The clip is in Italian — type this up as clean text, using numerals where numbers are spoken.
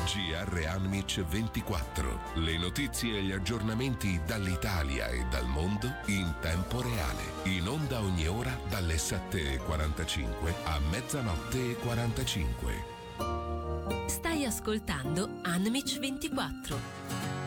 GR Anmic 24. Le notizie e gli aggiornamenti dall'Italia e dal mondo in tempo reale. In onda ogni ora dalle 7:45 a 00:45. Stai ascoltando Anmic 24.